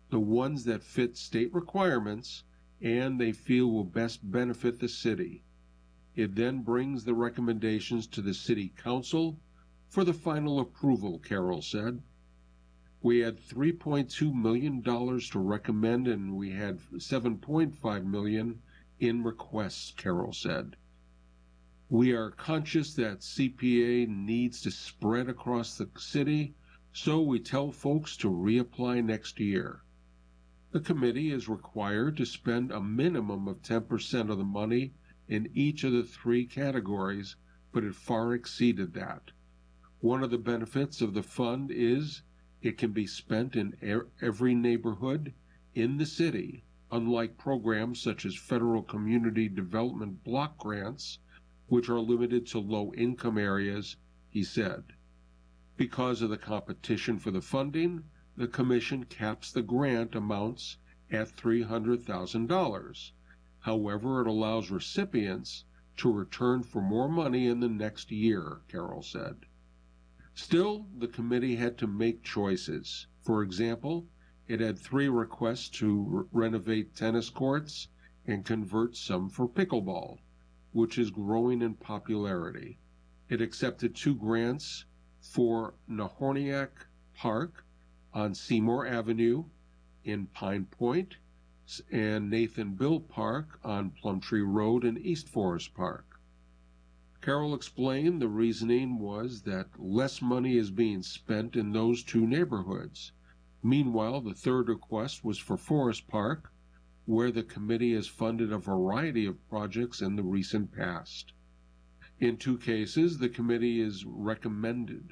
the ones that fit state requirements and they feel will best benefit the city. It then brings the recommendations to the city council for the final approval, Carroll said. We had $3.2 million to recommend, and we had $7.5 million in requests, Carroll said. We are conscious that CPA needs to spread across the city, so we tell folks to reapply next year. The committee is required to spend a minimum of 10% of the money in each of the three categories, but it far exceeded that. One of the benefits of the fund is it can be spent in every neighborhood in the city, unlike programs such as federal community development block grants, which are limited to low-income areas, he said. Because of the competition for the funding, the Commission caps the grant amounts at $300,000. However, it allows recipients to return for more money in the next year, Carroll said. Still, the committee had to make choices. For example, it had 3 requests to renovate tennis courts and convert some for pickleball, which is growing in popularity. It accepted 2 grants for Nahorniak Park on Seymour Avenue in Pine Point and Nathan Bill Park on Plumtree Road in East Forest Park. Carroll explained the reasoning was that less money is being spent in those 2 neighborhoods. Meanwhile, the 3rd request was for Forest Park, where the committee has funded a variety of projects in the recent past. In 2 cases, the committee is recommended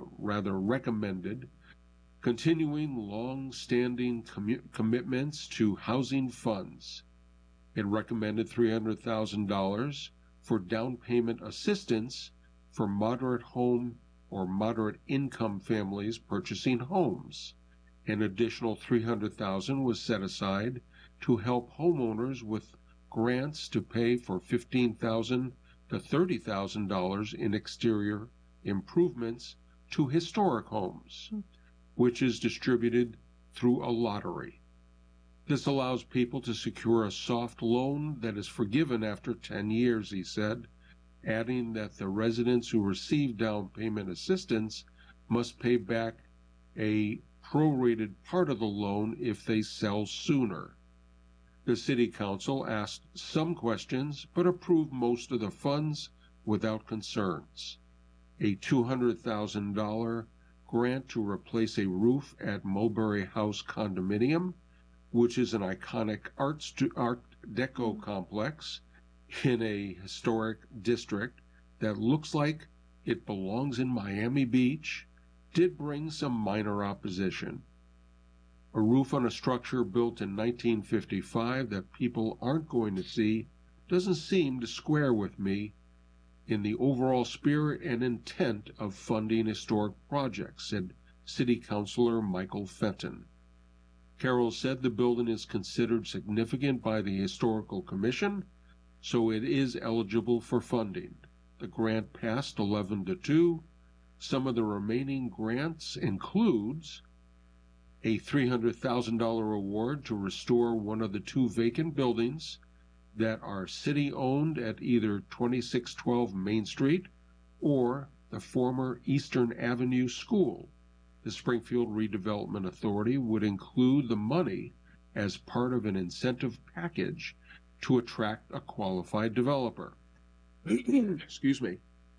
continuing long-standing commitments to housing funds. It recommended $300,000 for down payment assistance for moderate home or moderate income families purchasing homes. An additional $300,000 was set aside to help homeowners with grants to pay for $15,000 to $30,000 in exterior improvements to historic homes, which is distributed through a lottery. This allows people to secure a soft loan that is forgiven after 10 years, he said, adding that the residents who receive down payment assistance must pay back a prorated part of the loan if they sell sooner. The City Council asked some questions, but approved most of the funds without concerns. A $200,000 grant to replace a roof at Mulberry House condominium, which is an iconic Art Deco complex in a historic district that looks like it belongs in Miami Beach, did bring some minor opposition. A roof on a structure built in 1955 that people aren't going to see doesn't seem to square with me in the overall spirit and intent of funding historic projects, said City Councilor Michael Fenton. Carroll said the building is considered significant by the Historical Commission, so it is eligible for funding. The grant passed 11-2. Some of the remaining grants includes a $300,000 award to restore one of the 2 vacant buildings that are city-owned at either 2612 Main Street or the former Eastern Avenue School. The Springfield Redevelopment Authority would include the money as part of an incentive package to attract a qualified developer. Excuse me.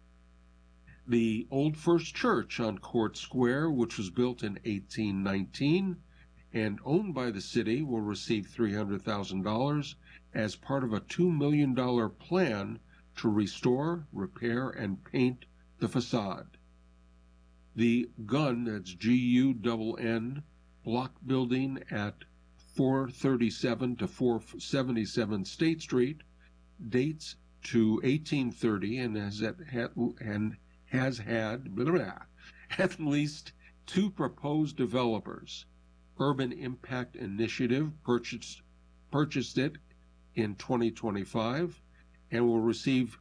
The Old First Church on Court Square, which was built in 1819 and owned by the city, will receive $300,000 as part of a $2 million plan to restore, repair, and paint the facade. The GUN, that's G-U-N-N, block building at 437 to 477 State Street dates to 1830 and has had at least 2 proposed developers. Urban Impact Initiative purchased it in 2025 and will receive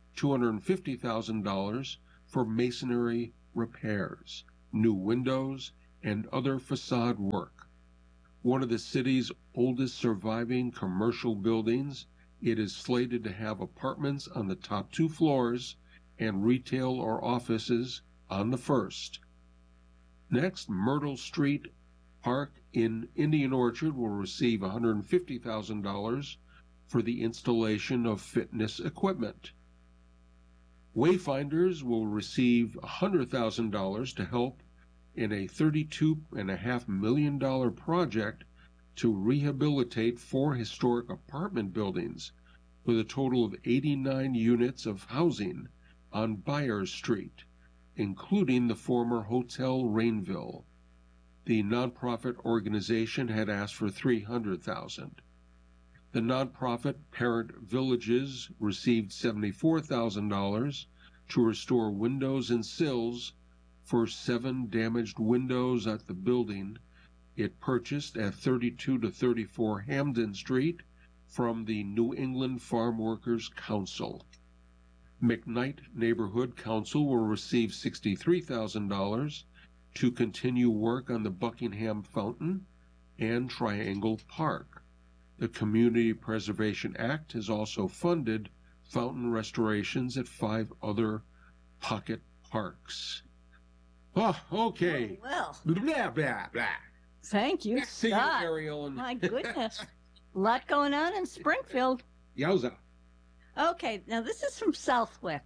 $250,000 for masonry repairs, new windows, and other facade work. one of the city's oldest surviving commercial buildings. It is slated to have apartments on the top 2 floors and retail or offices on the first. Next, Myrtle Street Park in Indian Orchard will receive $150,000 for the installation of fitness equipment. Wayfinders will receive $100,000 to help in a $32.5 million project to rehabilitate 4 historic apartment buildings with a total of 89 units of housing on Byers Street, including the former Hotel Rainville. The nonprofit organization had asked for $300,000. The nonprofit Parent Villages received $74,000 to restore windows and sills for 7 damaged windows at the building it purchased at 32 to 34 Hamden Street from the New England Farm Workers Council. McKnight Neighborhood Council will receive $63,000 to continue work on the Buckingham Fountain and Triangle Park. The Community Preservation Act has also funded fountain restorations at 5 other pocket parks. Oh, okay. Oh, well, Blah, blah, blah. thank you, Back to you, Scott. Ariel. And My goodness. A lot going on in Springfield. Yowza. Okay, now this is from Southwick.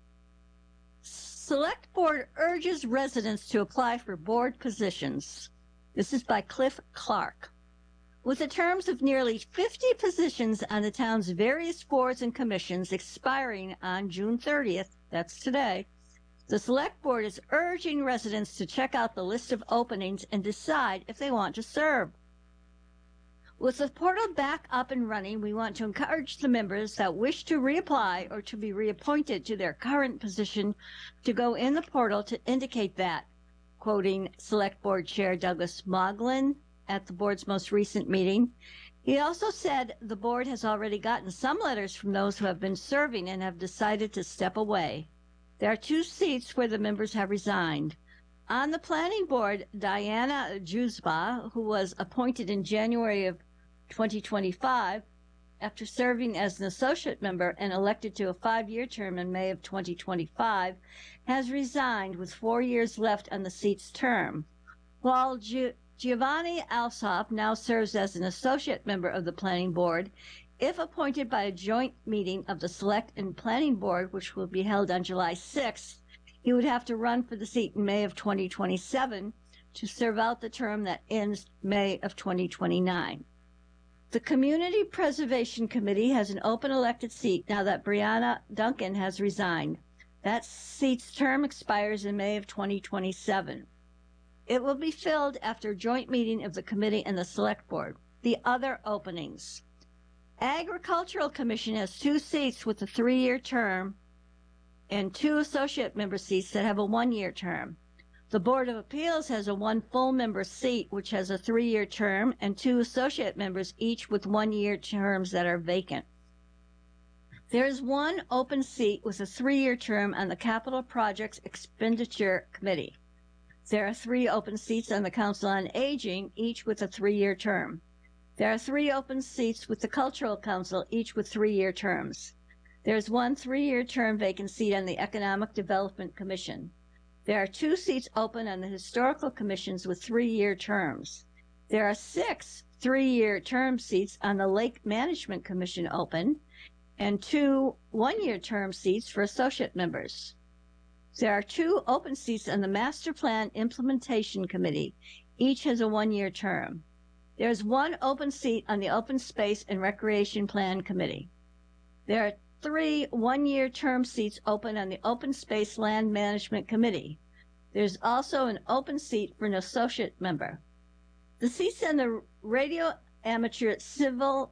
Select Board urges residents to apply for board positions. This is by Cliff Clark. With the terms of nearly 50 positions on the town's various boards and commissions expiring on June 30th, that's today, the Select Board is urging residents to check out the list of openings and decide if they want to serve. With the portal back up and running, we want to encourage the members that wish to reapply or to be reappointed to their current position to go in the portal to indicate that, quoting Select Board Chair Douglas Moglin at the board's most recent meeting. He also said the board has already gotten some letters from those who have been serving and have decided to step away. There are 2 seats where the members have resigned. On the planning board, Diana Juzba, who was appointed in January of 2025 after serving as an associate member and elected to a 5-year term in May of 2025, has resigned with 4 years left on the seat's term, while Giovanni Alsop now serves as an associate member of the planning board. If appointed by a joint meeting of the Select and Planning Board, which will be held on July 6th, he would have to run for the seat in May of 2027 to serve out the term that ends May of 2029. The Community Preservation Committee has an open elected seat now that Brianna Duncan has resigned. That seat's term expires in May of 2027. It will be filled after a joint meeting of the committee and the Select Board. The other openings. Agricultural Commission has 2 seats with a 3-year term and 2 associate member seats that have a 1-year term. The Board of Appeals has a 1 full member seat, which has a 3-year term, and 2 associate members, each with 1-year terms that are vacant. There is 1 open seat with a 3-year term on the Capital Projects Expenditure Committee. There are 3 open seats on the Council on Aging, each with a 3-year term. There are 3 open seats with the Cultural Council, each with 3-year terms. There is 1 3-year term vacant seat on the Economic Development Commission. There are 2 seats open on the Historical Commissions with 3-year terms. There are 6 3-year term seats on the Lake Management Commission open, and 2 1-year term seats for associate members. There are 2 open seats on the Master Plan Implementation Committee. Each has a 1-year term. There is 1 open seat on the Open Space and Recreation Plan Committee. There are 3 1-year term seats open on the Open Space Land Management Committee. There's also an open seat for an associate member. The seats on the Radio Amateur Civil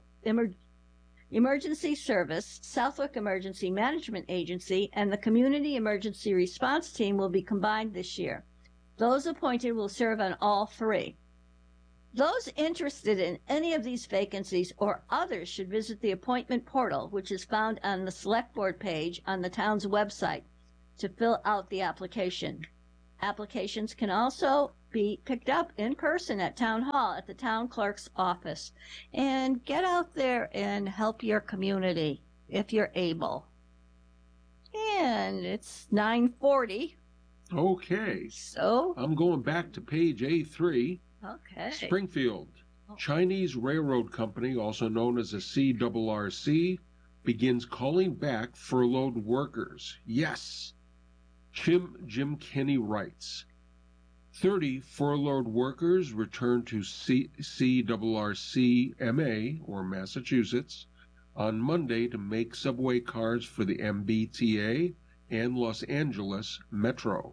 Emergency Service, Southwick Emergency Management Agency, and the Community Emergency Response Team will be combined this year. Those appointed will serve on all 3. Those interested in any of these vacancies or others should visit the appointment portal, which is found on the Select Board page on the town's website, to fill out the application. Applications can also be picked up in person at Town Hall at the town clerk's office. And get out there and help your community if you're able. And it's 9:40. Okay. So? I'm going back to page A3. Okay. Springfield. Chinese Railroad Company, also known as a CRRC, begins calling back furloughed workers. Yes. Jim Kinney writes, 30 furloughed workers returned to CRRC-MA, or Massachusetts, on Monday to make subway cars for the MBTA and Los Angeles Metro.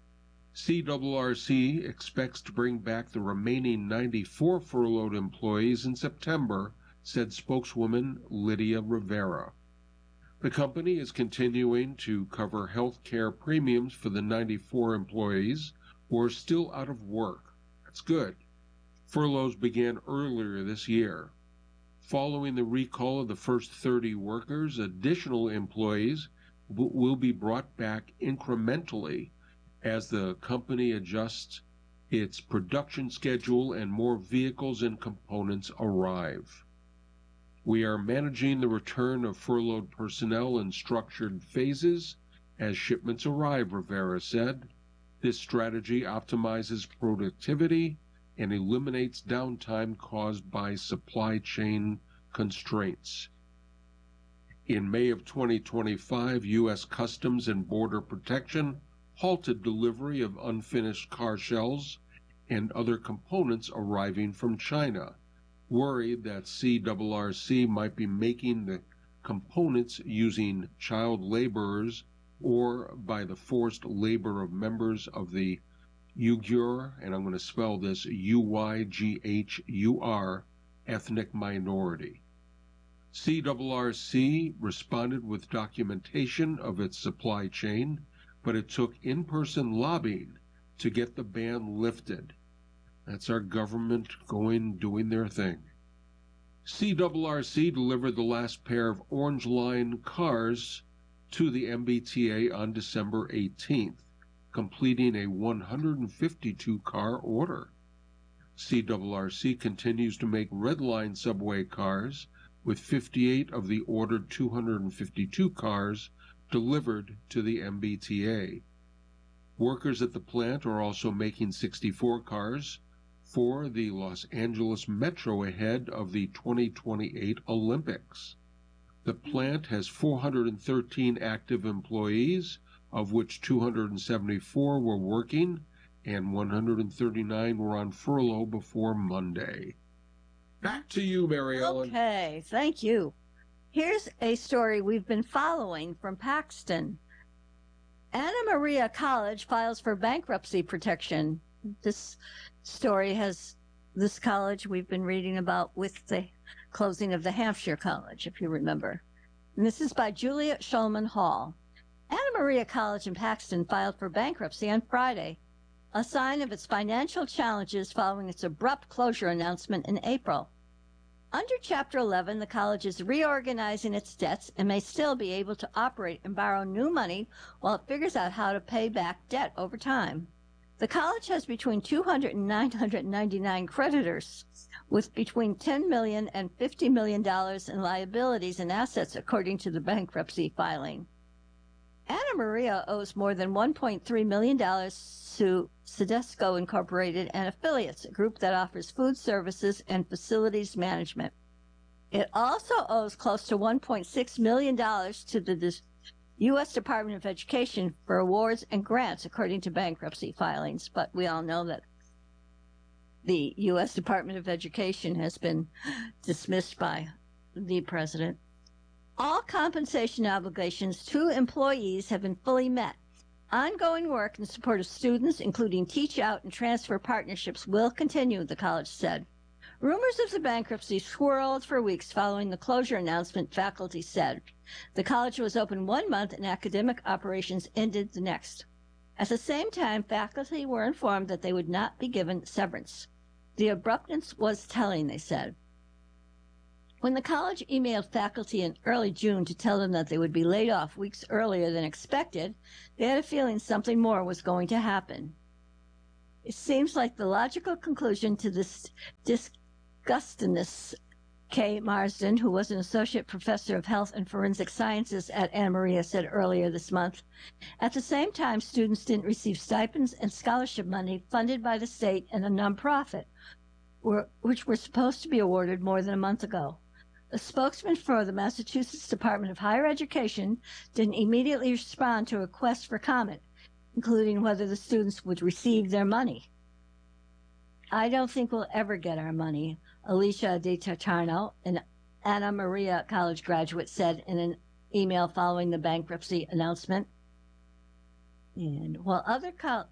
CRRC expects to bring back the remaining 94 furloughed employees in September, said spokeswoman Lydia Rivera. The company is continuing to cover health care premiums for the 94 employees who are still out of work. That's good. Furloughs began earlier this year. Following the recall of the first 30 workers, additional employees will be brought back incrementally as the company adjusts its production schedule and more vehicles and components arrive. We are managing the return of furloughed personnel in structured phases as shipments arrive, Rivera said. This strategy optimizes productivity and eliminates downtime caused by supply chain constraints. In May of 2025, U.S. Customs and Border Protection halted delivery of unfinished car shells and other components arriving from China, worried that CRRC might be making the components using child laborers or by the forced labor of members of the Uyghur, and I'm going to spell this Uyghur, ethnic minority. CRRC responded with documentation of its supply chain, but it took in-person lobbying to get the ban lifted. That's our government doing their thing. CRRC delivered the last pair of Orange Line cars to the MBTA on December 18th, completing a 152-car order. CRRC continues to make Red Line subway cars, with 58 of the ordered 252 cars delivered to the MBTA. Workers at the plant are also making 64 cars for the Los Angeles Metro ahead of the 2028 Olympics. The plant has 413 active employees, of which 274 were working and 139 were on furlough before Monday. Back to you, Mary Ellen. Okay, thank you. Here's a story we've been following from Paxton. Anna Maria College files for bankruptcy protection. This story has this college we've been reading about with the closing of the Hampshire College, if you remember. And this is by Julia Shulman Hall. Anna Maria College in Paxton filed for bankruptcy on Friday, a sign of its financial challenges following its abrupt closure announcement in April. Under Chapter 11, the college is reorganizing its debts and may still be able to operate and borrow new money while it figures out how to pay back debt over time. The college has between 200 and 999 creditors, with between $10 million and $50 million in liabilities and assets, according to the bankruptcy filing. Anna Maria owes more than $1.3 million to Sedesco Incorporated and affiliates, a group that offers food services and facilities management. It also owes close to $1.6 million to the U.S. Department of Education for awards and grants, according to bankruptcy filings. But we all know that the U.S. Department of Education has been dismissed by the president. All compensation obligations to employees have been fully met. Ongoing work in support of students, including teach-out and transfer partnerships, will continue, the college said. Rumors of the bankruptcy swirled for weeks following the closure announcement, faculty said. The college was open 1 month and academic operations ended the next. At the same time, faculty were informed that they would not be given severance. The abruptness was telling, they said. When the college emailed faculty in early June to tell them that they would be laid off weeks earlier than expected, they had a feeling something more was going to happen. It seems like the logical conclusion to this disgustingness, Kay Marsden, who was an associate professor of health and forensic sciences at Anna Maria, said earlier this month. At the same time, students didn't receive stipends and scholarship money funded by the state and a nonprofit, which were supposed to be awarded more than a month ago. A spokesman for the Massachusetts Department of Higher Education didn't immediately respond to a request for comment, including whether the students would receive their money. I don't think we'll ever get our money, Alicia DiTartano, an Anna Maria College graduate, said in an email following the bankruptcy announcement. And while other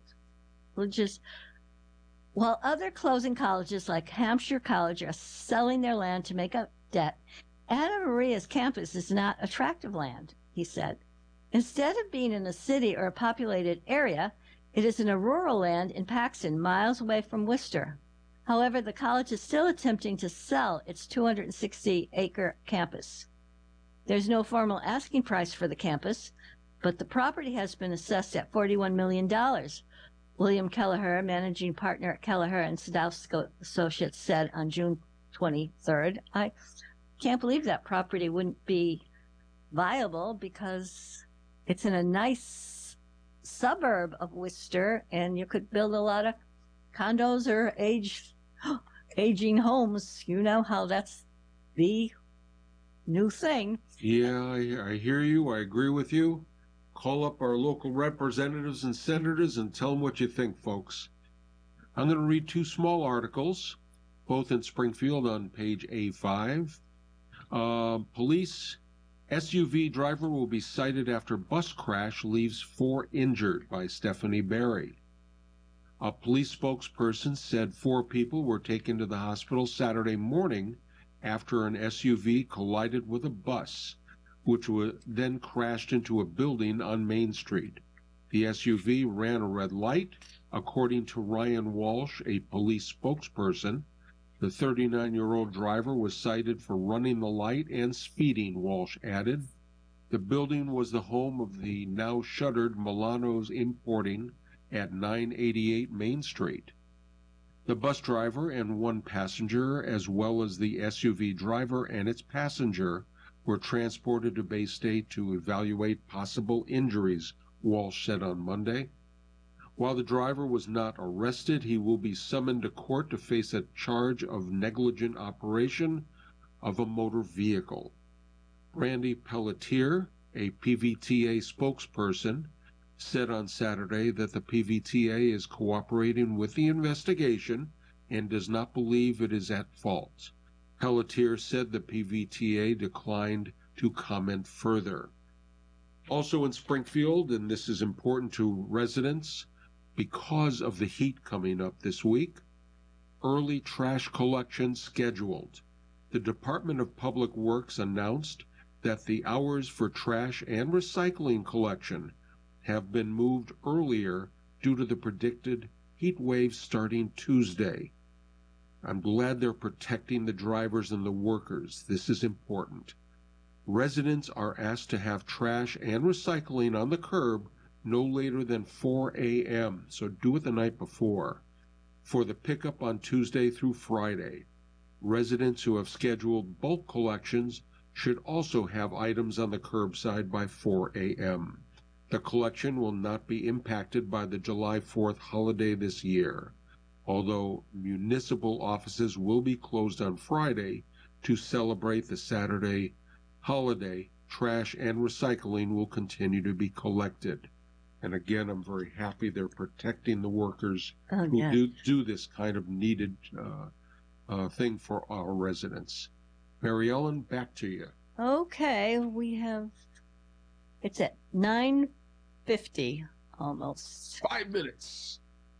closing colleges like Hampshire College are selling their land to make up debt, Anna Maria's campus is not attractive land, he said. Instead of being in a city or a populated area, it is in a rural land in Paxton, miles away from Worcester. However, the college is still attempting to sell its 260-acre campus. There's no formal asking price for the campus, but the property has been assessed at $41 million. William Kelleher, managing partner at Kelleher and Sadowski Associates, said on June 23rd. I can't believe that property wouldn't be viable because it's in a nice suburb of Worcester, and you could build a lot of condos or aging homes. You know how that's the new thing. Yeah, I hear you. I agree with you. Call up our local representatives and senators and tell them what you think, folks. I'm going to read two small articles, both in Springfield on page A5. Police SUV driver will be cited after bus crash leaves 4 injured, by Stephanie Berry. A police spokesperson said 4 people were taken to the hospital Saturday morning after an SUV collided with a bus, which then crashed into a building on Main Street. The SUV ran a red light, according to Ryan Walsh, a police spokesperson. The 39-year-old driver was cited for running the light and speeding, Walsh added. The building was the home of the now shuttered Milano's Importing at 988 Main Street. The bus driver and 1 passenger, as well as the SUV driver and its passenger, were transported to Bay State to evaluate possible injuries, Walsh said on Monday. While the driver was not arrested, he will be summoned to court to face a charge of negligent operation of a motor vehicle. Brandy Pelletier, a PVTA spokesperson, said on Saturday that the PVTA is cooperating with the investigation and does not believe it is at fault. Pelletier said the PVTA declined to comment further. Also in Springfield, and this is important to residents because of the heat coming up this week, early trash collection scheduled. The Department of Public Works announced that the hours for trash and recycling collection have been moved earlier due to the predicted heat wave starting Tuesday. I'm glad they're protecting the drivers and the workers. This is important. Residents are asked to have trash and recycling on the curb no later than 4 a.m., so do it the night before, for the pickup on Tuesday through Friday. Residents who have scheduled bulk collections should also have items on the curbside by 4 a.m. The collection will not be impacted by the July 4th holiday this year, although municipal offices will be closed on Friday to celebrate the Saturday holiday. Trash and recycling will continue to be collected. And again, I'm very happy they're protecting the workers who do this kind of needed thing for our residents. Mary Ellen, back to you. Okay, it's at 9:50 almost. 5 minutes.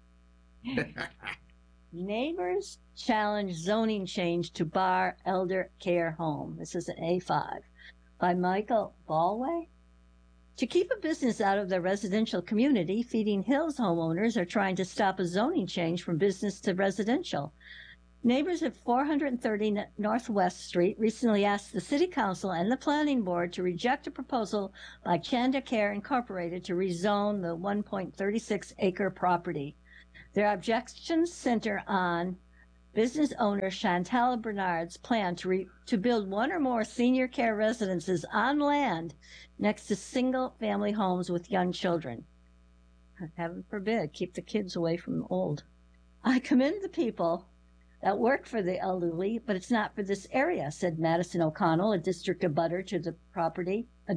Neighbors challenge zoning change to bar elder care home. This is an A5 by Michael Ballway. To keep a business out of their residential community, Feeding Hills homeowners are trying to stop a zoning change from business to residential. Neighbors at 430 Northwest Street recently asked the City Council and the Planning Board to reject a proposal by Chanda Care Incorporated to rezone the 1.36-acre property. Their objections center on business owner Chantal Bernard's plan to build one or more senior care residences on land next to single-family homes with young children. Heaven forbid, keep the kids away from the old. I commend the people that work for the elderly, but it's not for this area, said Madison O'Connell, a direct abutter to the property, at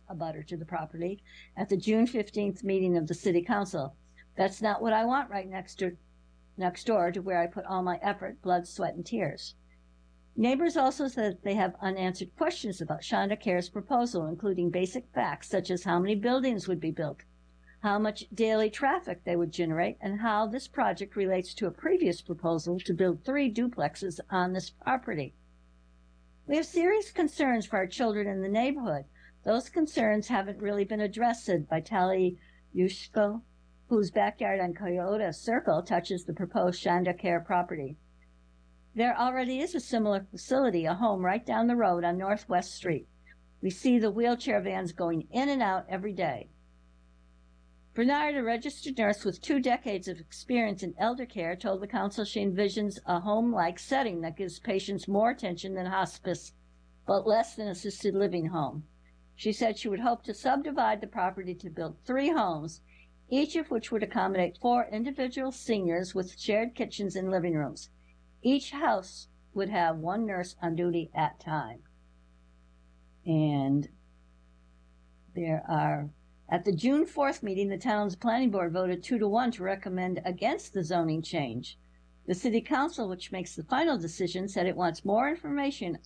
the June 15th meeting of the City Council. That's not what I want right next door to where I put all my effort, blood, sweat, and tears. Neighbors also said they have unanswered questions about Shonda Care's proposal, including basic facts such as how many buildings would be built, how much daily traffic they would generate, and how this project relates to a previous proposal to build 3 duplexes on this property. We have serious concerns for our children in the neighborhood. Those concerns haven't really been addressed, said Vitaly Yushko, whose backyard on Coyote Circle touches the proposed Shonda Care property. There already is a similar facility, a home right down the road on Northwest Street. We see the wheelchair vans going in and out every day. Bernard, a registered nurse with 2 decades of experience in elder care, told the council she envisions a home-like setting that gives patients more attention than hospice, but less than assisted living home. She said she would hope to subdivide the property to build 3 homes, each of which would accommodate 4 individual seniors with shared kitchens and living rooms. Each house would have 1 nurse on duty at a time. And at the June 4th meeting, the town's planning board voted 2-1 to recommend against the zoning change. The city council, which makes the final decision, said it wants more information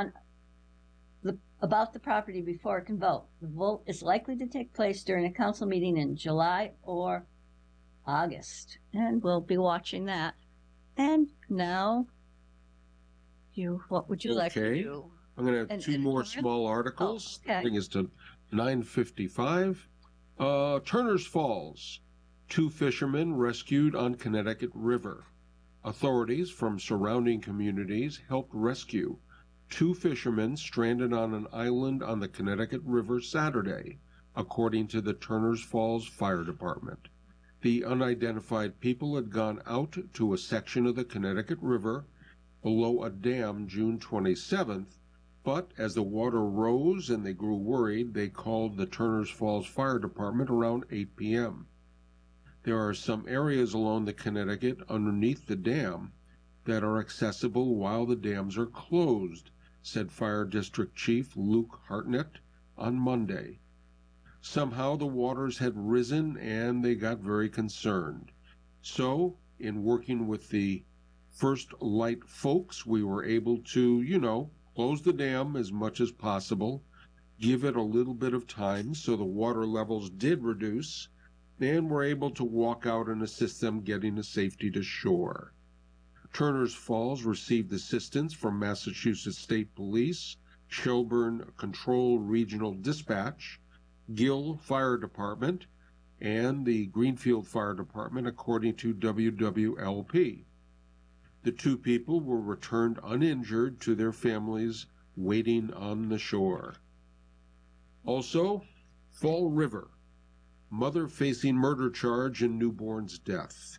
about the property before it can vote. The vote is likely to take place during a council meeting in July or August, and we'll be watching that. And now, what would you like to do? I'm going to have 2 more small articles. Oh, okay. Bring us to 9:55. Turner's Falls. 2 fishermen rescued on Connecticut River. Authorities from surrounding communities helped rescue 2 fishermen stranded on an island on the Connecticut River Saturday, according to the Turner's Falls Fire Department. The unidentified people had gone out to a section of the Connecticut River below a dam June 27th, but as the water rose and they grew worried, they called the Turner's Falls Fire Department around 8 p.m. There are some areas along the Connecticut underneath the dam that are accessible while the dams are closed, said Fire District Chief Luke Hartnett on Monday. Somehow the waters had risen and they got very concerned. So, in working with the First Light folks, we were able to, close the dam as much as possible, give it a little bit of time so the water levels did reduce, and were able to walk out and assist them getting to safety to shore. Turner's Falls received assistance from Massachusetts State Police, Shelburne Control Regional Dispatch, Gill Fire Department, and the Greenfield Fire Department, according to WWLP. The 2 people were returned uninjured to their families waiting on the shore. Also, Fall River. Mother facing murder charge in newborn's death.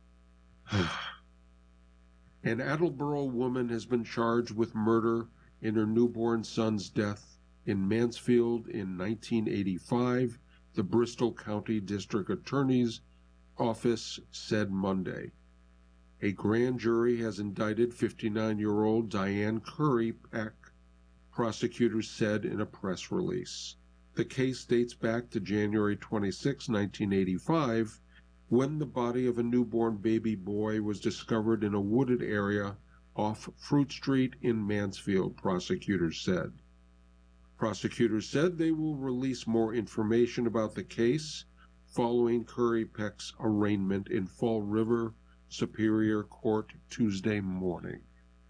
An Attleboro woman has been charged with murder in her newborn son's death in Mansfield in 1985, the Bristol County District Attorney's Office said Monday. A grand jury has indicted 59-year-old Diane Curry Peck, prosecutors said in a press release. The case dates back to January 26, 1985, when the body of a newborn baby boy was discovered in a wooded area off Fruit Street in Mansfield, prosecutors said. Prosecutors said they will release more information about the case following Curry Peck's arraignment in Fall River Superior Court Tuesday morning.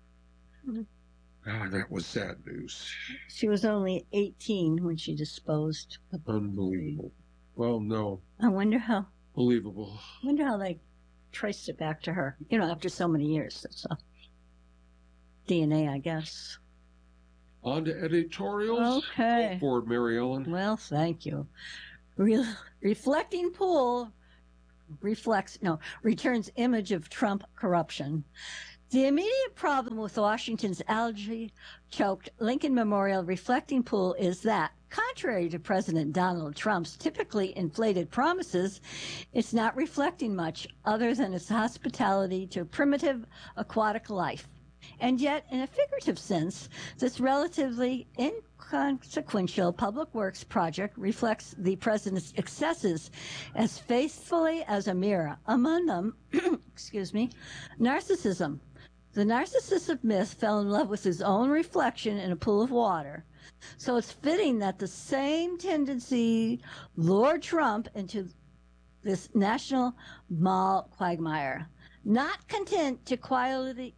That was sad news. She was only 18 when she disposed of the Unbelievable. Well, no. I wonder how. Believable. I wonder how they traced it back to her. After so many years. That's DNA, I guess. On to editorials. Okay. Go forward, Mary Ellen. Well, thank you. Reflecting Pool returns image of Trump corruption. The immediate problem with Washington's algae-choked Lincoln Memorial reflecting pool is that, contrary to President Donald Trump's typically inflated promises, it's not reflecting much other than its hospitality to primitive aquatic life. And yet, in a figurative sense, this relatively inconsequential public works project reflects the president's excesses as faithfully as a mirror. Among them, narcissism. The narcissistic myth fell in love with his own reflection in a pool of water. So it's fitting that the same tendency lured Trump into this national mall quagmire. Not content to quietly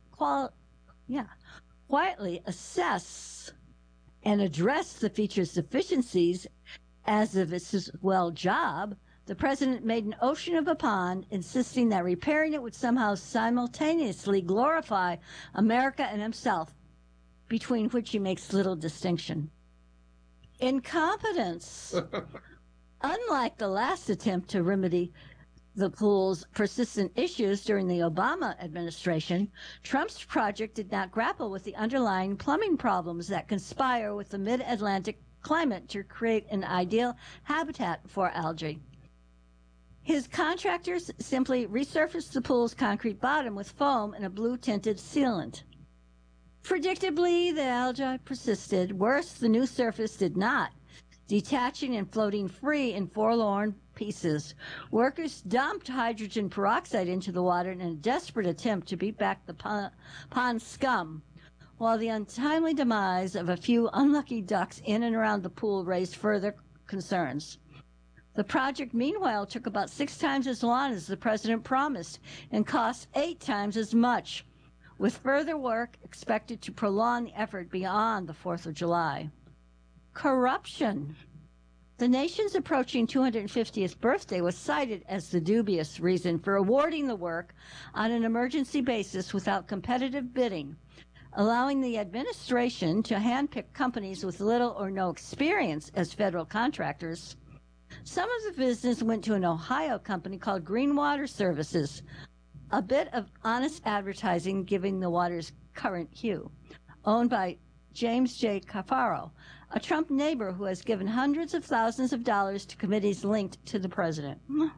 assess and address the feature's deficiencies as if it's his job, the president made an ocean of a pond, insisting that repairing it would somehow simultaneously glorify America and himself, between which he makes little distinction. Incompetence. Unlike the last attempt to remedy the pool's persistent issues during the Obama administration, Trump's project did not grapple with the underlying plumbing problems that conspire with the mid-Atlantic climate to create an ideal habitat for algae. His contractors simply resurfaced the pool's concrete bottom with foam and a blue-tinted sealant. Predictably, the algae persisted. Worse, the new surface did not, detaching and floating free in forlorn pieces. Workers dumped hydrogen peroxide into the water in a desperate attempt to beat back the pond scum, while the untimely demise of a few unlucky ducks in and around the pool raised further concerns. The project, meanwhile, took about 6 times as long as the president promised and cost 8 times as much, with further work expected to prolong the effort beyond the 4th of July. Corruption. The nation's approaching 250th birthday was cited as the dubious reason for awarding the work on an emergency basis without competitive bidding, allowing the administration to handpick companies with little or no experience as federal contractors. Some of the business went to an Ohio company called Green Water Services, a bit of honest advertising giving the water's current hue, owned by James J. Cafaro, a Trump neighbor who has given hundreds of thousands of dollars to committees linked to the president.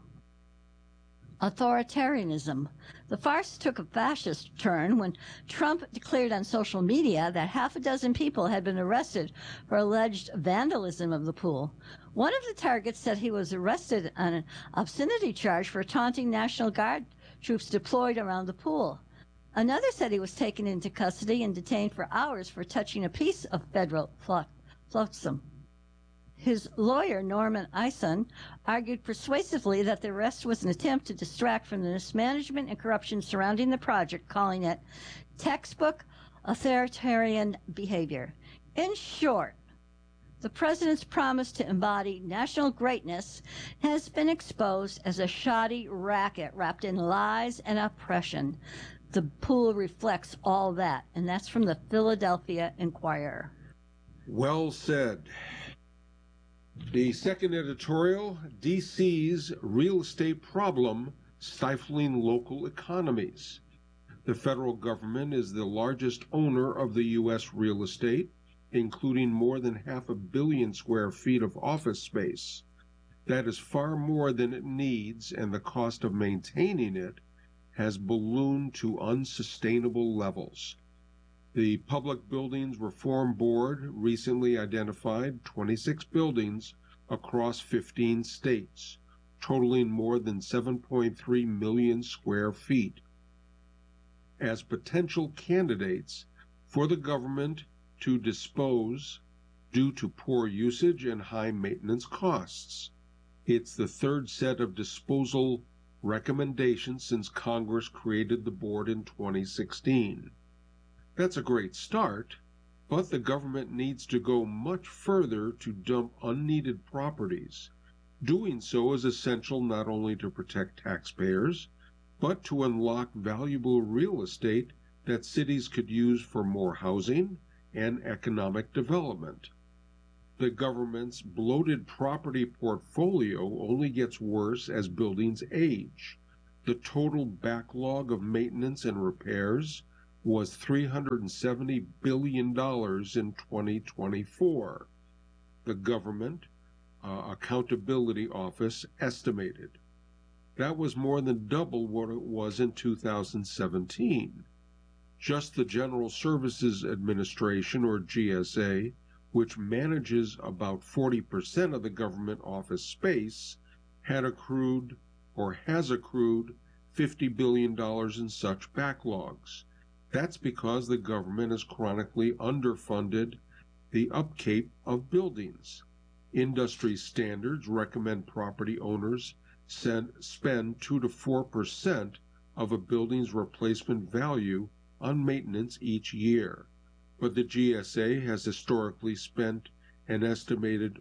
Authoritarianism. The farce took a fascist turn when Trump declared on social media that half a dozen people had been arrested for alleged vandalism of the pool. One of the targets said he was arrested on an obscenity charge for taunting National Guard troops deployed around the pool. Another said he was taken into custody and detained for hours for touching a piece of federal flotsam. His lawyer, Norman Eisen, argued persuasively that the arrest was an attempt to distract from the mismanagement and corruption surrounding the project, calling it textbook authoritarian behavior. In short, the president's promise to embody national greatness has been exposed as a shoddy racket wrapped in lies and oppression. The pool reflects all that, and that's from the Philadelphia Inquirer. Well said. The second editorial, D.C.'s real estate problem stifling local economies. The federal government is the largest owner of the U.S. real estate, including more than 500 million square feet of office space. That is far more than it needs, and the cost of maintaining it has ballooned to unsustainable levels. The Public Buildings Reform Board recently identified 26 buildings across 15 states, totaling more than 7.3 million square feet, as potential candidates for the government to dispose due to poor usage and high maintenance costs. It's the third set of disposal recommendations since Congress created the board in 2016. That's a great start, but the government needs to go much further to dump unneeded properties. Doing so is essential not only to protect taxpayers, but to unlock valuable real estate that cities could use for more housing and economic development. the government's bloated property portfolio only gets worse as buildings age. The total backlog of maintenance and repairs was $370 billion in 2024. The Government Accountability Office estimated. That was more than double what it was in 2017. Just the General Services Administration, or GSA, which manages about 40% of the government office space, had accrued or has accrued $50 billion in such backlogs. That's because the government is chronically underfunded the upkeep of buildings. Industry standards recommend property owners spend 2 to 4% of a building's replacement value on maintenance each year, but the GSA has historically spent an estimated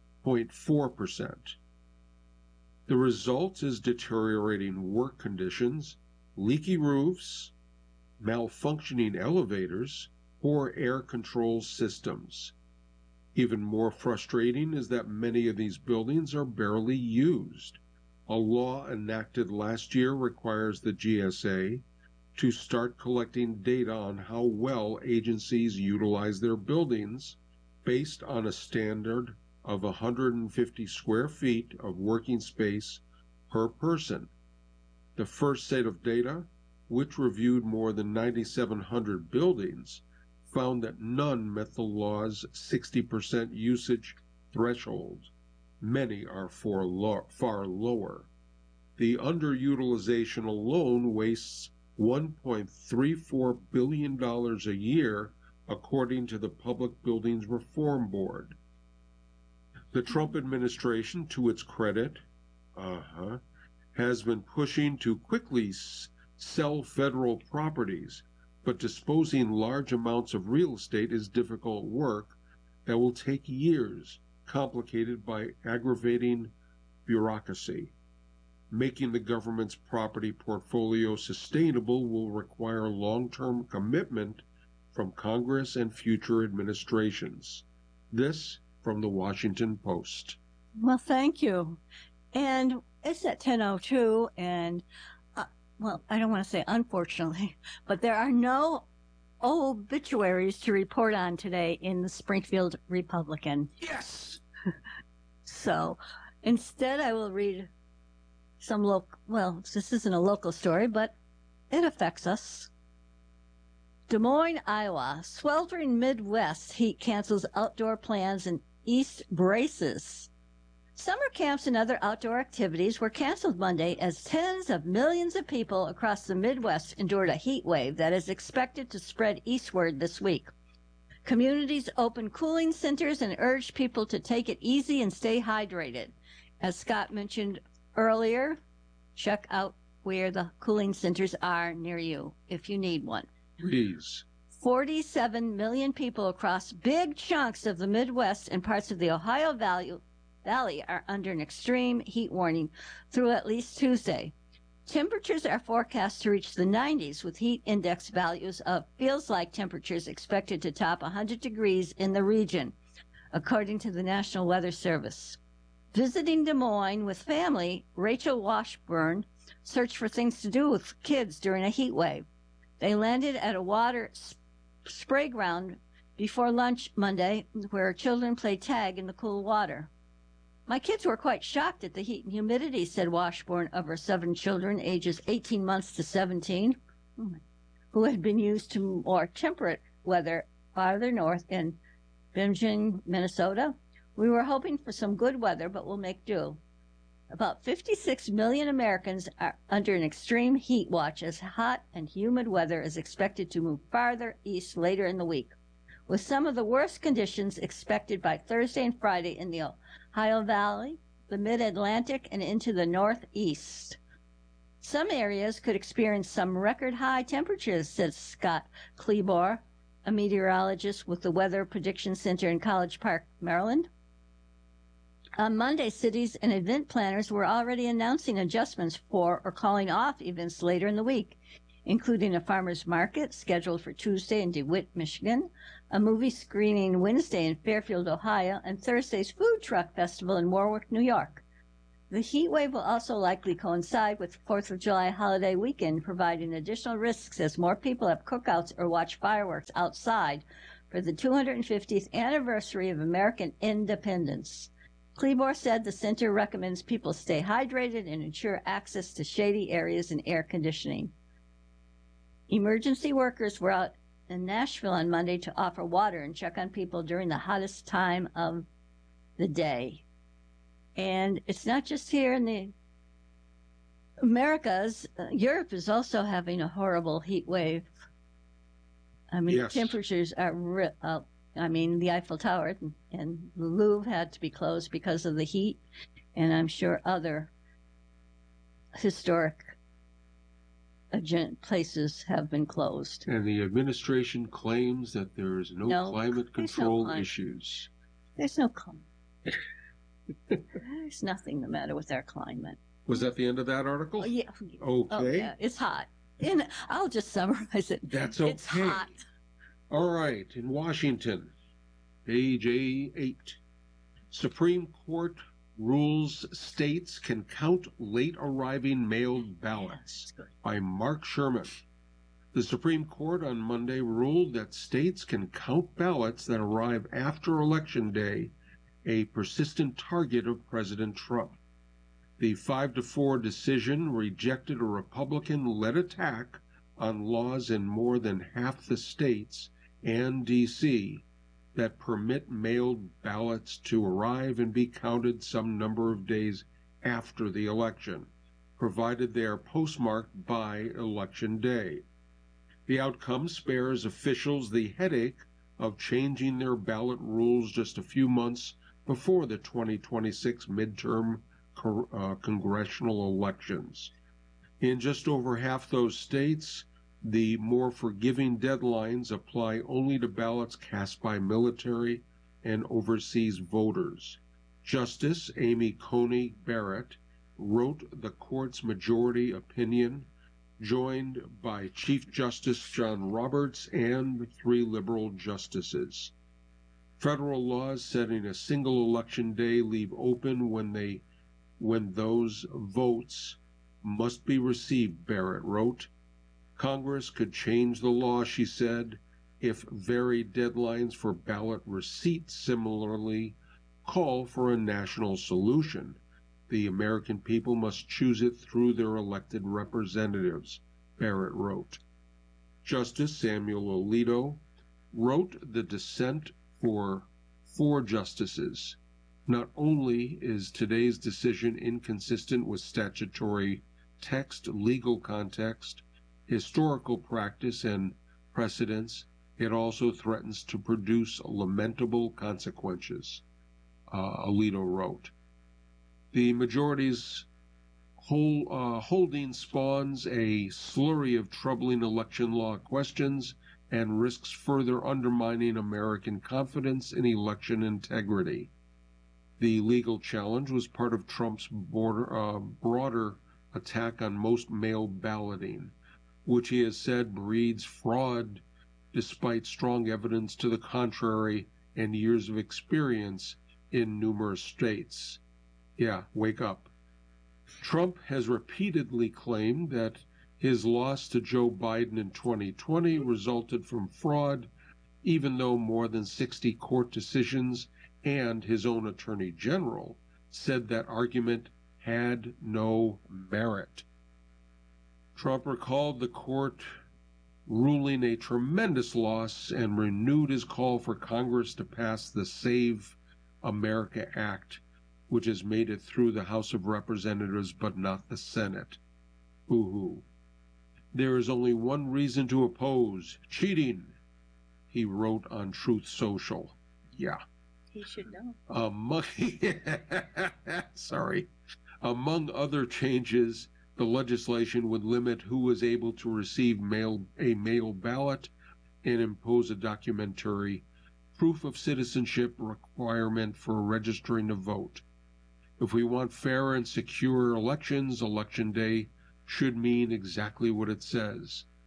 0.4%. The result is deteriorating work conditions, leaky roofs, malfunctioning elevators, poor air control systems. Even more frustrating is that many of these buildings are barely used. A law enacted last year requires the GSA to start collecting data on how well agencies utilize their buildings based on a standard of 150 square feet of working space per person. The first set of data, which reviewed more than 9,700 buildings, found that none met the law's 60% usage threshold. Many are far lower. The underutilization alone wastes $1.34 billion a year, according to the Public Buildings Reform Board. The Trump administration, to its credit, has been pushing to quickly sell federal properties, but disposing large amounts of real estate is difficult work that will take years, complicated by aggravating bureaucracy. Making the government's property portfolio sustainable will require long-term commitment from Congress and future administrations. This from the Washington Post. Well, thank you. And it's at 10:02, and, well, I don't want to say unfortunately, but there are no obituaries to report on today in the Springfield Republican. Yes! So instead I will read some well, this isn't a local story, but it affects us. Des Moines, Iowa. Sweltering Midwest heat cancels outdoor plans and East braces. Summer camps and other outdoor activities were canceled Monday as tens of millions of people across the Midwest endured a heat wave that is expected to spread eastward this week. Communities opened cooling centers and urged people to take it easy and stay hydrated. As Scott mentioned earlier, check out where the cooling centers are near you if you need one. Please. 47 million people across big chunks of the Midwest and parts of the Ohio Valley are under an extreme heat warning through at least Tuesday. Temperatures are forecast to reach the 90s with heat index values of feels-like temperatures expected to top 100 degrees in the region, according to the National Weather Service. Visiting Des Moines with family, Rachel Washburn searched for things to do with kids during a heat wave. They landed at a water spray ground before lunch Monday where children played tag in the cool water. My kids were quite shocked at the heat and humidity, said Washburn of her 7 children, ages 18 months to 17, who had been used to more temperate weather farther north in Bemidji, Minnesota. We were hoping for some good weather, but we'll make do. About 56 million Americans are under an extreme heat watch as hot and humid weather is expected to move farther east later in the week, with some of the worst conditions expected by Thursday and Friday in the Ohio Valley, the Mid-Atlantic, and into the Northeast. Some areas could experience some record-high temperatures, said Scott Klebor, a meteorologist with the Weather Prediction Center in College Park, Maryland. On Monday, cities and event planners were already announcing adjustments for or calling off events later in the week. including a farmer's market scheduled for Tuesday in DeWitt, Michigan, a movie screening Wednesday in Fairfield, Ohio, and Thursday's food truck festival in Warwick, New York. The heat wave will also likely coincide with the 4th of July holiday weekend, providing additional risks as more people have cookouts or watch fireworks outside for the 250th anniversary of American independence. Cleburne said the center recommends people stay hydrated and ensure access to shady areas and air conditioning. Emergency workers were out in Nashville on Monday to offer water and check on people during the hottest time of the day. And it's not just here in the Americas. Europe is also having a horrible heat wave. I mean, Yes. temperatures are the Eiffel Tower and the Louvre had to be closed because of the heat, and I'm sure other historic places have been closed. And the administration claims that there is no climate control issues. There's no climate. There's nothing the matter with our climate. Was that the end of that article? Oh, yeah. Okay. Oh, yeah. It's hot. And I'll just summarize it. That's okay. It's hot. All right. In Washington, page 8. Supreme Court rules states can count late arriving mailed ballots, by Mark Sherman. The Supreme Court on Monday ruled that states can count ballots that arrive after Election Day, a persistent target of President Trump. The 5-4 decision rejected a Republican-led attack on laws in more than half the states and D.C. that permit mailed ballots to arrive and be counted some number of days after the election, provided they are postmarked by Election Day. The outcome spares officials the headache of changing their ballot rules just a few months before the 2026 midterm congressional elections. In just over half those states, the more forgiving deadlines apply only to ballots cast by military and overseas voters. Justice Amy Coney Barrett wrote the court's majority opinion, joined by Chief Justice John Roberts and 3 liberal justices. Federal laws setting a single election day leave open when those votes must be received, Barrett wrote. Congress could change the law, she said, if varied deadlines for ballot receipt similarly call for a national solution. The American people must choose it through their elected representatives, Barrett wrote. Justice Samuel Alito wrote the dissent for 4 justices. Not only is today's decision inconsistent with statutory text, legal context, historical practice, and precedents, it also threatens to produce lamentable consequences, Alito wrote. The majority's holding spawns a slurry of troubling election law questions and risks further undermining American confidence in election integrity. The legal challenge was part of Trump's broader attack on most mail balloting, which he has said breeds fraud despite strong evidence to the contrary and years of experience in numerous states. Yeah, wake up. Trump has repeatedly claimed that his loss to Joe Biden in 2020 resulted from fraud, even though more than 60 court decisions and his own attorney general said that argument had no merit. Trump recalled the court ruling a tremendous loss and renewed his call for Congress to pass the Save America Act, which has made it through the House of Representatives but not the Senate. Boo-hoo. There is only one reason to oppose: cheating, he wrote on Truth Social. Yeah. He should know. Among other changes, the legislation would limit who is able to receive a mail ballot and impose a documentary proof of citizenship requirement for registering to vote. If we want fair and secure elections, Election Day should mean exactly what it says: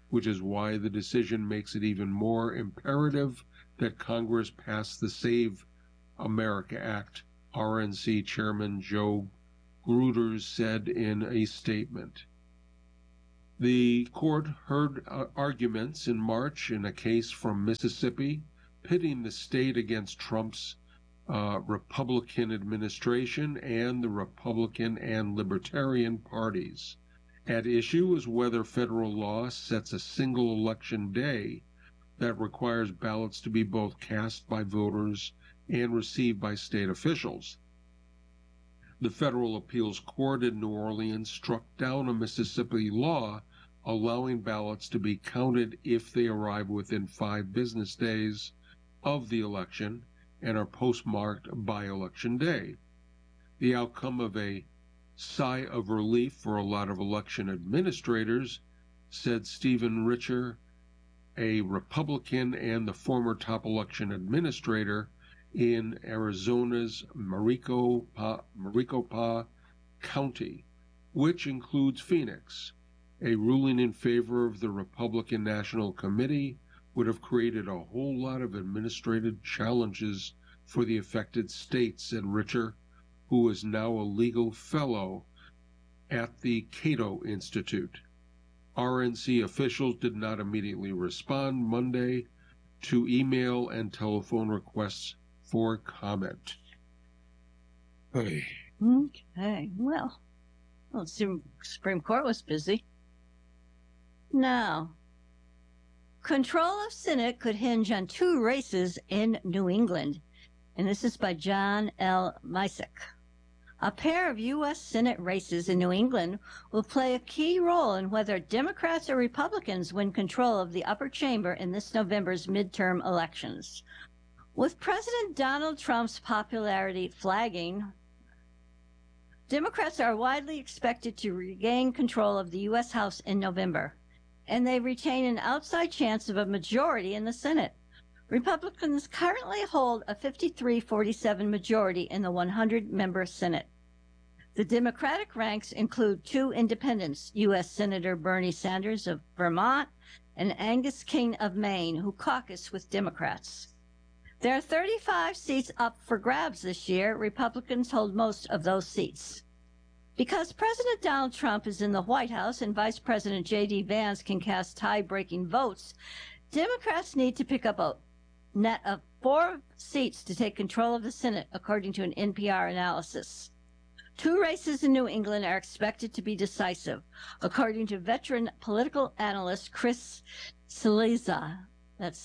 which is why the decision makes it even more imperative that Congress pass the Save America Act, RNC Chairman Joe Gruters said in a statement. The court heard arguments in March in a case from Mississippi pitting the state against Trump's Republican administration and the Republican and Libertarian parties. At issue is whether federal law sets a single election day that requires ballots to be both cast by voters and received by state officials. The Federal Appeals Court in New Orleans struck down a Mississippi law allowing ballots to be counted if they arrive within 5 business days of the election and are postmarked by Election Day. The outcome of a sigh of relief for a lot of election administrators, said Stephen Richer, a Republican and the former top election administrator in Arizona's Maricopa County, which includes Phoenix. A ruling in favor of the Republican National Committee would have created a whole lot of administrative challenges for the affected states, said Richer, who is now a legal fellow at the Cato Institute. RNC officials did not immediately respond Monday to email and telephone requests for comment. Okay, well, the Supreme Court was busy. Now, control of Senate could hinge on 2 races in New England, and this is by John L. Misek. A pair of U.S. Senate races in New England will play a key role in whether Democrats or Republicans win control of the upper chamber in this November's midterm elections. With President Donald Trump's popularity flagging, Democrats are widely expected to regain control of the U.S. House in November, and they retain an outside chance of a majority in the Senate. Republicans currently hold a 53-47 majority in the 100-member Senate. The Democratic ranks include 2 independents, U.S. Senator Bernie Sanders of Vermont and Angus King of Maine, who caucus with Democrats. There are 35 seats up for grabs this year. Republicans hold most of those seats. Because President Donald Trump is in the White House and Vice President J.D. Vance can cast tie-breaking votes, Democrats need to pick up a net of 4 seats to take control of the Senate, according to an NPR analysis. 2 races in New England are expected to be decisive, according to veteran political analyst Chris Cillizza. That's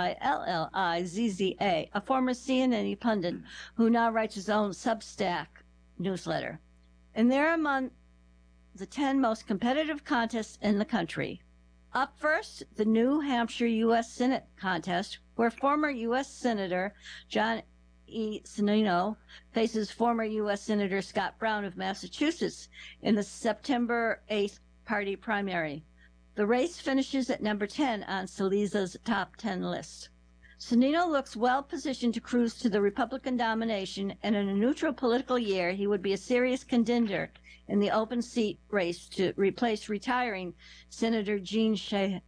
Cillizza, a former CNN pundit who now writes his own Substack newsletter. And they're among the 10 most competitive contests in the country. Up first, the New Hampshire U.S. Senate contest, where former U.S. Senator John E. Sununu faces former U.S. Senator Scott Brown of Massachusetts in the September 8th party primary. The race finishes at number 10 on Cillizza's top 10 list. Sununu looks well positioned to cruise to the Republican domination, and in a neutral political year, he would be a serious contender in the open seat race to replace retiring Senator Jean Shaheen.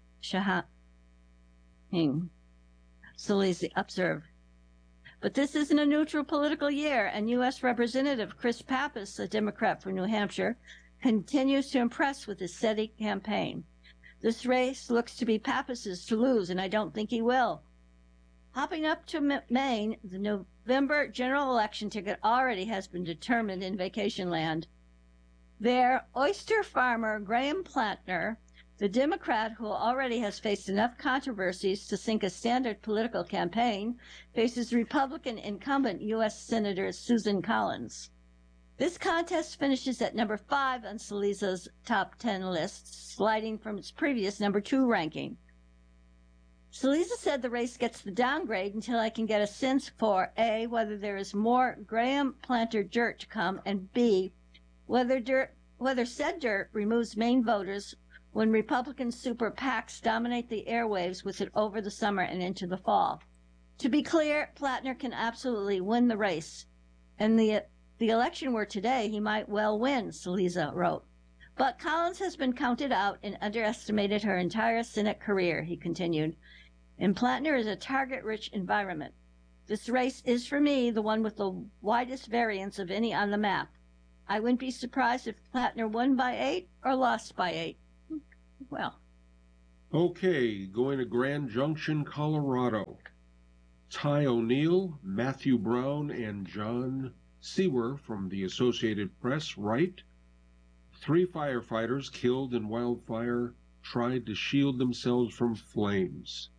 Cillizza observed. But this isn't a neutral political year, and U.S. Representative Chris Pappas, a Democrat from New Hampshire, continues to impress with his steady campaign. This race looks to be Pappas's to lose, and I don't think he will. Hopping up to Maine, the November general election ticket already has been determined in vacation land. There, oyster farmer Graham Plantner, the Democrat who already has faced enough controversies to sink a standard political campaign, faces Republican incumbent U.S. Senator Susan Collins. This contest finishes at number 5 on Cillizza's top 10 list, sliding from its previous number 2 ranking. Cillizza said the race gets the downgrade until I can get a sense for A, whether there is more Graham Planter dirt to come, and B, whether said dirt removes Maine voters when Republican super PACs dominate the airwaves with it over the summer and into the fall. To be clear, Plantner can absolutely win the race, and the election were today, he might well win, Cillizza wrote. But Collins has been counted out and underestimated her entire Senate career, he continued. And Plattner is a target-rich environment. This race is, for me, the one with the widest variance of any on the map. I wouldn't be surprised if Plattner won by 8 or lost by 8. Well. Okay, going to Grand Junction, Colorado. Ty O'Neill, Matthew Brown, and John Sewer from the Associated Press write, 3 firefighters killed in wildfire tried to shield themselves from flames.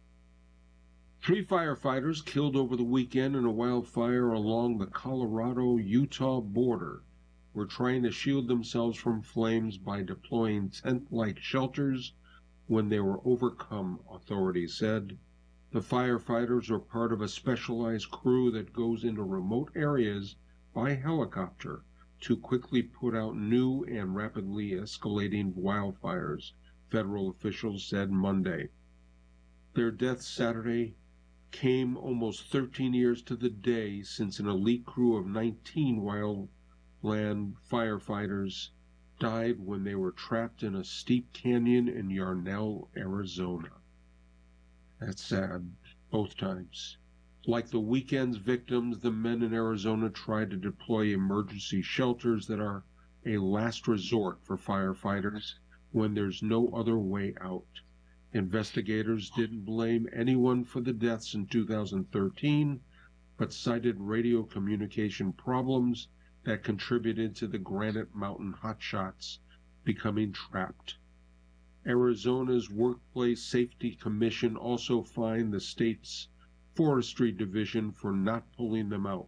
3 firefighters killed over the weekend in a wildfire along the Colorado-Utah border were trying to shield themselves from flames by deploying tent-like shelters when they were overcome, authorities said. The firefighters are part of a specialized crew that goes into remote areas by helicopter to quickly put out new and rapidly escalating wildfires, federal officials said Monday. Their deaths Saturday came almost 13 years to the day since an elite crew of 19 wildland firefighters died when they were trapped in a steep canyon in Yarnell, Arizona. That's sad, both times. Like the weekend's victims, the men in Arizona tried to deploy emergency shelters that are a last resort for firefighters when there's no other way out. Investigators didn't blame anyone for the deaths in 2013, but cited radio communication problems that contributed to the Granite Mountain hotshots becoming trapped. Arizona's Workplace Safety Commission also fined the state's Forestry Division for not pulling them out.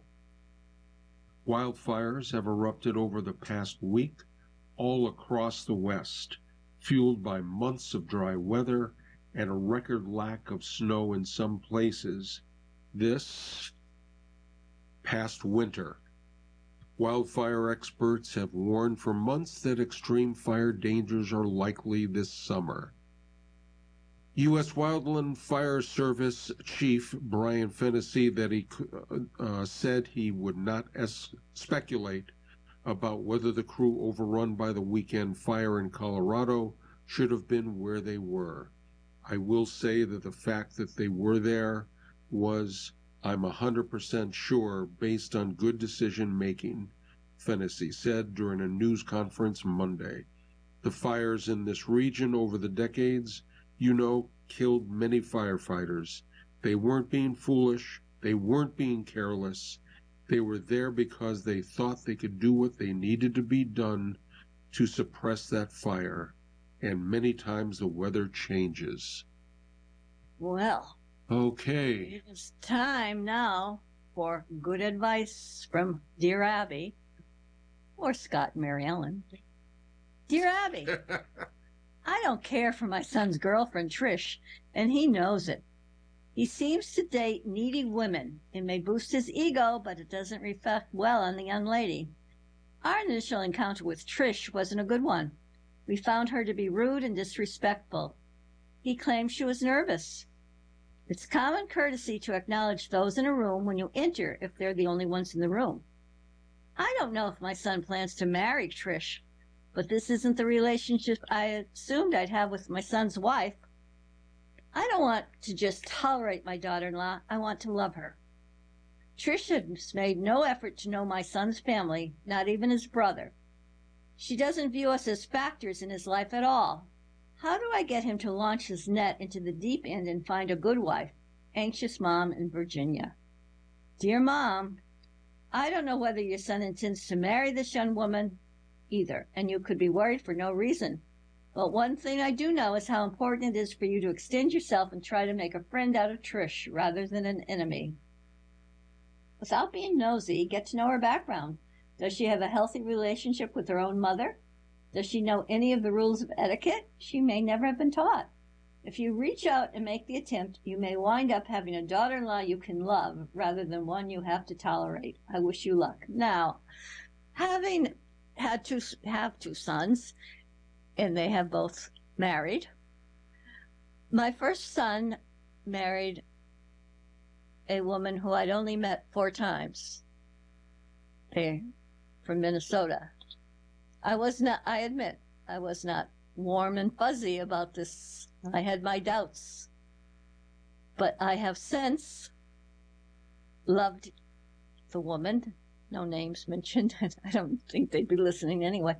Wildfires have erupted over the past week all across the West, fueled by months of dry weather and a record lack of snow in some places this past winter. Wildfire experts have warned for months that extreme fire dangers are likely this summer. U.S. Wildland Fire Service Chief Brian Fennessy said he would not speculate about whether the crew overrun by the weekend fire in Colorado should have been where they were. I will say that the fact that they were there was, I'm 100% sure, based on good decision-making, Fennessy said during a news conference Monday. The fires in this region over the decades, killed many firefighters. They weren't being foolish. They weren't being careless. They were there because they thought they could do what they needed to be done to suppress that fire. And many times the weather changes. Well. Okay. It's time now for good advice from Dear Abby, or Scott and Mary Ellen. Dear Abby, I don't care for my son's girlfriend, Trish, and he knows it. He seems to date needy women. It may boost his ego, but it doesn't reflect well on the young lady. Our initial encounter with Trish wasn't a good one. We found her to be rude and disrespectful. He claimed she was nervous. It's common courtesy to acknowledge those in a room when you enter if they're the only ones in the room. I don't know if my son plans to marry Trish, but this isn't the relationship I assumed I'd have with my son's wife. I don't want to just tolerate my daughter-in-law. I want to love her. Trish has made no effort to know my son's family, not even his brother. She doesn't view us as factors in his life at all. How do I get him to launch his net into the deep end and find a good wife? Anxious mom in Virginia. Dear Mom, I don't know whether your son intends to marry this young woman either, and you could be worried for no reason. But one thing I do know is how important it is for you to extend yourself and try to make a friend out of Trish rather than an enemy. Without being nosy, get to know her background. Does she have a healthy relationship with her own mother? Does she know any of the rules of etiquette? She may never have been taught. If you reach out and make the attempt, you may wind up having a daughter-in-law you can love rather than one you have to tolerate. I wish you luck. Now, having had two sons, and they have both married, my first son married a woman who I'd only met 4 times. They're from Minnesota. I admit, I was not warm and fuzzy about this. I had my doubts. But I have since loved the woman. No names mentioned. I don't think they'd be listening anyway.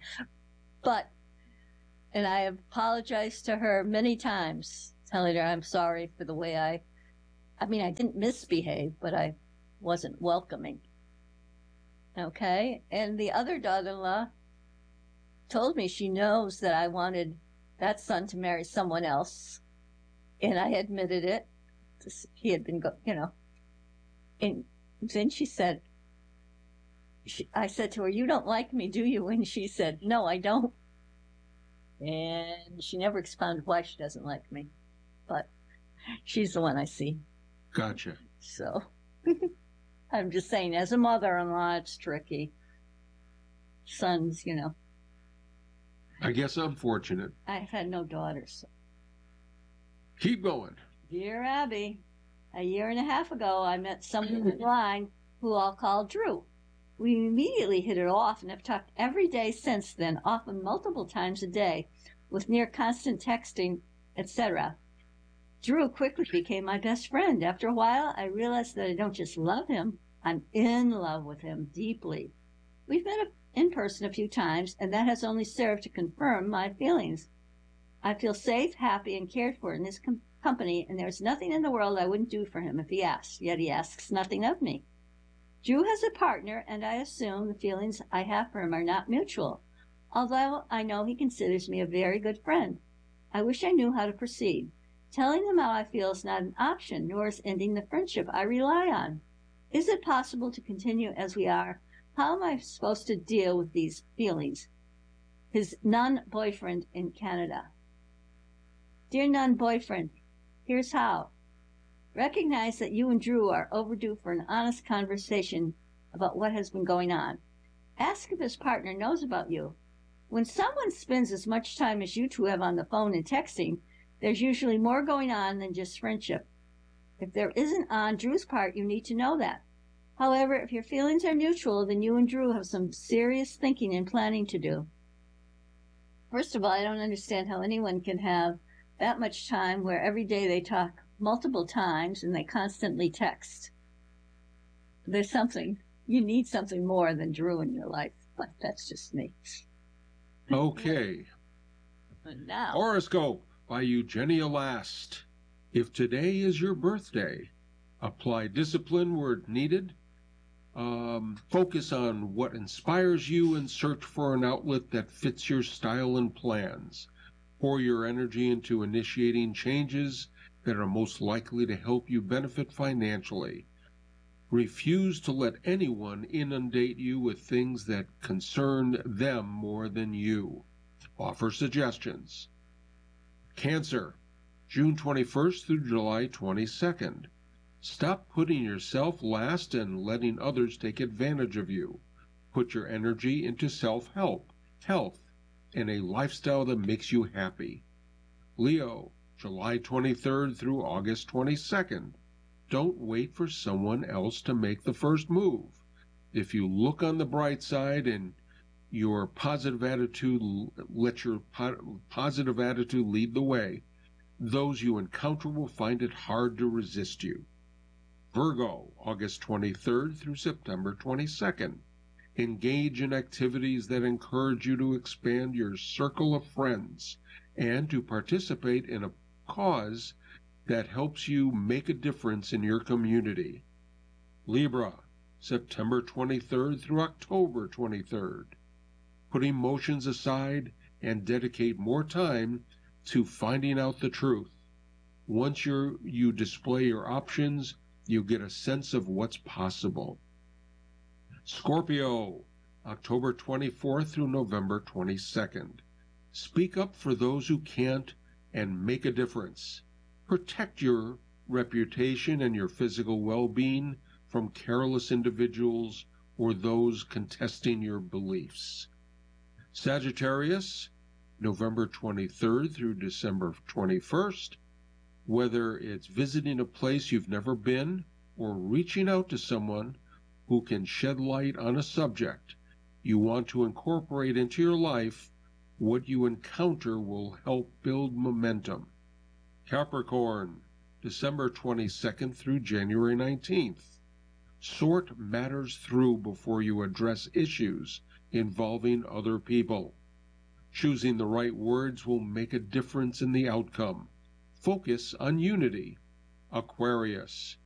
And I have apologized to her many times, telling her I'm sorry for the way I didn't misbehave, but I wasn't welcoming. Okay? And the other daughter-in-law told me she knows that I wanted that son to marry someone else. And I admitted it. He had been, And then she said, I said to her, "You don't like me, do you?" And she said, "No, I don't." And she never expounded why she doesn't like me. But she's the one I see. Gotcha. So I'm just saying, as a mother-in-law, it's tricky. Sons, I guess I'm fortunate. I've had no daughters. So. Keep going. Dear Abby, a year and a half ago, I met someone online who I'll call Drew. We immediately hit it off and have talked every day since then, often multiple times a day, with near constant texting, etc. Drew quickly became my best friend. After a while, I realized that I don't just love him, I'm in love with him deeply. We've met in person a few times, and that has only served to confirm my feelings. I feel safe, happy, and cared for in his company, and there's nothing in the world I wouldn't do for him if he asked, yet he asks nothing of me. Drew has a partner, and I assume the feelings I have for him are not mutual, although I know he considers me a very good friend. I wish I knew how to proceed. Telling him how I feel is not an option, nor is ending the friendship I rely on. Is it possible to continue as we are? How am I supposed to deal with these feelings? His non-boyfriend in Canada. Dear non-boyfriend, here's how. Recognize that you and Drew are overdue for an honest conversation about what has been going on. Ask if his partner knows about you. When someone spends as much time as you two have on the phone and texting, there's usually more going on than just friendship. If there isn't on Drew's part, you need to know that. However, if your feelings are mutual, then you and Drew have some serious thinking and planning to do. First of all, I don't understand how anyone can have that much time where every day they talk multiple times and they constantly text. You need something more than Drew in your life, but that's just me. Okay. And now, Horoscope by Eugenia Last. If today is your birthday, apply discipline where needed. Focus on what inspires you and search for an outlet that fits your style and plans. Pour your energy into initiating changes that are most likely to help you benefit financially. Refuse to let anyone inundate you with things that concern them more than you. Offer suggestions. Cancer, June 21st through July 22nd. Stop putting yourself last and letting others take advantage of you. Put your energy into self-help, health, and a lifestyle that makes you happy. Leo, July 23rd through August 22nd. Don't wait for someone else to make the first move. If you look on the bright side and your positive attitude, let your positive attitude lead the way, those you encounter will find it hard to resist you. Virgo, August 23rd through September 22nd. Engage in activities that encourage you to expand your circle of friends and to participate in a cause that helps you make a difference in your community. Libra, September 23rd through October 23rd. Put emotions aside and dedicate more time to finding out the truth. Once you display your options, you get a sense of what's possible. Scorpio, October 24th through November 22nd. Speak up for those who can't and make a difference. Protect your reputation and your physical well-being from careless individuals or those contesting your beliefs. Sagittarius, November 23rd through December 21st. Whether it's visiting a place you've never been or reaching out to someone who can shed light on a subject you want to incorporate into your life, What you encounter will help build momentum. Capricorn, December 22nd through January 19th. Sort matters through before you address issues involving other people. Choosing the right words will make a difference in the outcome. Focus on unity. Aquarius,